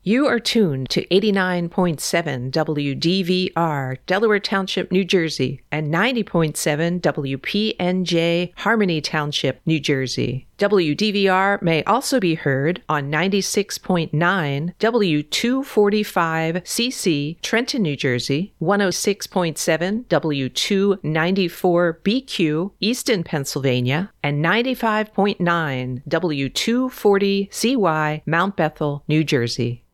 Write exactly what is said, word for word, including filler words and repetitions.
You are tuned to eighty-nine point seven W D V R, Delaware Township, New Jersey, and ninety point seven W P N J, Harmony Township, New Jersey. W D V R may also be heard on ninety-six point nine W two forty-five C C, Trenton, New Jersey, one oh six point seven W two ninety-four B Q, Easton, Pennsylvania, and ninety-five point nine W two forty C Y, Mount Bethel, New Jersey.